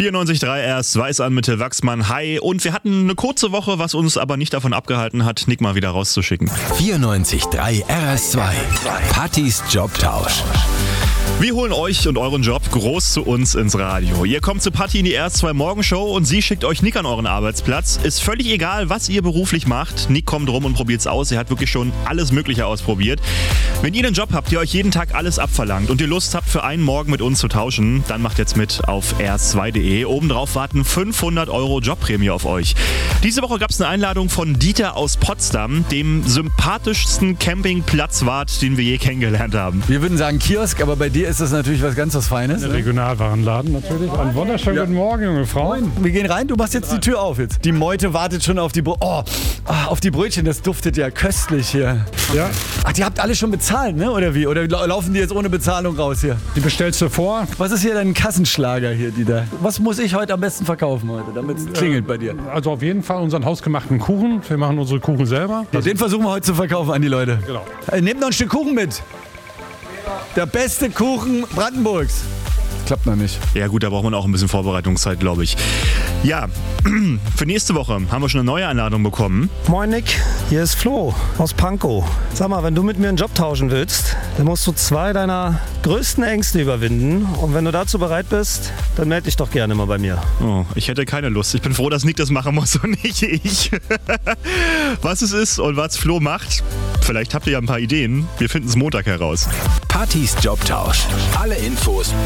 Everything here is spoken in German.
94.3 erst, Weiß an mit Till Wachsmann. Hi. Und wir hatten eine kurze Woche, was uns aber nicht davon abgehalten hat, Nick mal wieder rauszuschicken. 94.3 RS2. Pattys Jobtausch. Wir holen euch und euren Job groß zu uns ins Radio. Ihr kommt zu Patti in die RS2 Morgenshow und sie schickt euch Nick an euren Arbeitsplatz. Ist völlig egal, was ihr beruflich macht. Nick kommt rum und probiert's aus. Er hat wirklich schon alles Mögliche ausprobiert. Wenn ihr einen Job habt, der euch jeden Tag alles abverlangt und ihr Lust habt, für einen Morgen mit uns zu tauschen, dann macht jetzt mit auf rs2.de. Obendrauf warten 500 € Jobprämie auf euch. Diese Woche gab's eine Einladung von Dieter aus Potsdam, dem sympathischsten Campingplatzwart, den wir je kennengelernt haben. Wir würden sagen Kiosk, aber bei dir ist das natürlich was ganz was Feines. Der Regionalwarenladen natürlich. Einen wunderschönen guten Morgen, junge Frau. Wir gehen rein, du machst jetzt die Tür auf jetzt. Die Meute wartet schon auf die auf die Brötchen, das duftet ja köstlich hier. Ja. Ach, die habt alle schon bezahlt, ne? Oder wie? Oder laufen die jetzt ohne Bezahlung raus hier? Die bestellst du vor. Was ist hier dein Kassenschlager hier, Dieter? Was muss ich heute am besten verkaufen heute, damit es klingelt bei dir? Also auf jeden Fall unseren hausgemachten Kuchen. Wir machen unsere Kuchen selber. Ja, den versuchen wir heute zu verkaufen an die Leute. Genau. Nehmt noch ein Stück Kuchen mit. Der beste Kuchen Brandenburgs. Klappt noch nicht. Ja gut, da braucht man auch ein bisschen Vorbereitungszeit, glaube ich. Ja, für nächste Woche haben wir schon eine neue Einladung bekommen. Moin Nick, hier ist Flo aus Pankow. Sag mal, wenn du mit mir einen Job tauschen willst, dann musst du 2 deiner größten Ängste überwinden. Und wenn du dazu bereit bist, dann melde dich doch gerne mal bei mir. Oh, ich hätte keine Lust. Ich bin froh, dass Nick das machen muss und nicht ich. Was es ist und was Flo macht, vielleicht habt ihr ja ein paar Ideen. Wir finden es Montag heraus. Pattys Jobtausch. Alle Infos